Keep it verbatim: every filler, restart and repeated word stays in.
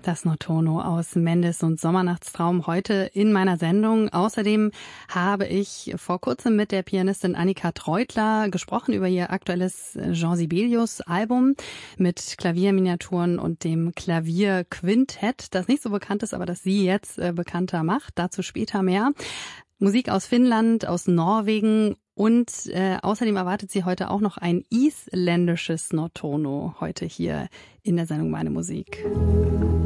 Das Notturno aus Mendes und Sommernachtstraum heute in meiner Sendung. Außerdem habe ich vor kurzem mit der Pianistin Annika Treutler gesprochen über ihr aktuelles Jean Sibelius-Album mit Klavierminiaturen und dem Klavierquintett, das nicht so bekannt ist, aber das sie jetzt äh, bekannter macht. Dazu später mehr. Musik aus Finnland, aus Norwegen und äh, außerdem erwartet sie heute auch noch ein isländisches Notturno heute hier in der Sendung Meine Musik.